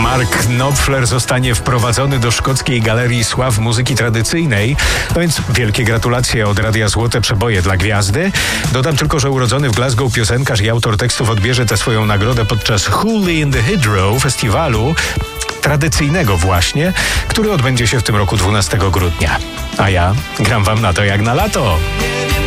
Mark Knopfler zostanie wprowadzony do Szkockiej Galerii Sław Muzyki Tradycyjnej. No więc wielkie gratulacje od Radia Złote Przeboje dla gwiazdy. Dodam tylko, że urodzony w Glasgow piosenkarz i autor tekstów odbierze tę swoją nagrodę podczas Hoolie in the Hedgerow festiwalu tradycyjnego właśnie, który odbędzie się w tym roku 12 grudnia. A ja gram wam na to jak na lato.